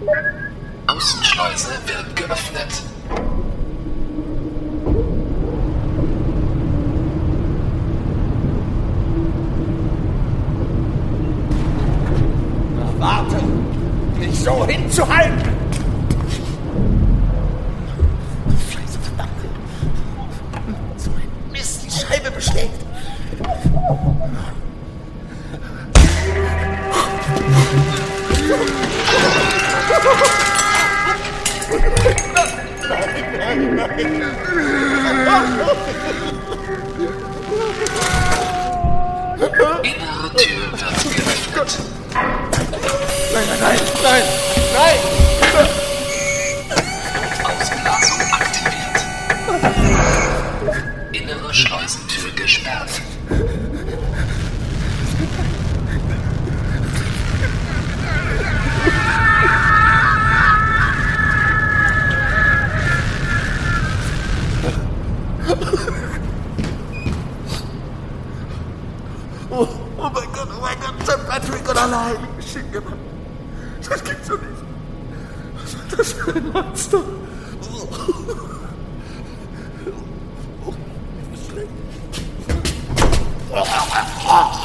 Außenschleuse wird geöffnet. Na, warte! Nicht so hinzuhalten! Scheiße, verdammt! So ein Mist, die Scheibe beschlägt! Innere Tür wird geöffnet. Nein! Ausblasung aktiviert. Innere Schleusentür gesperrt. Oh mein Gott, St. Patrick und allein. Das gibt's doch nicht. Was ist das für ein Monster?